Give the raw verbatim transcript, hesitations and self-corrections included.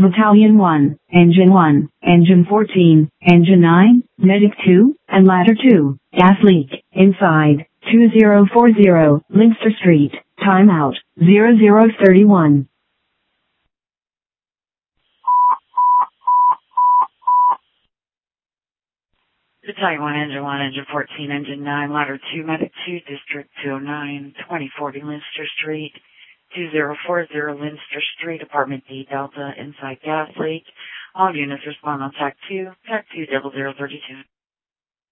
Battalion one, Engine one, Engine fourteen, Engine nine, Medic two, and Ladder two. Gas leak, inside, two zero four zero, Linster Street. Timeout, zero zero thirty-one. Battalion one, Engine one, Engine fourteen, Engine nine, Ladder two, Medic two, District two oh nine, twenty forty Linster Street, two zero four zero Linster Street, Apartment D, Delta, inside gas leak. All units respond on T A C two, T A C two double zero thirty-two.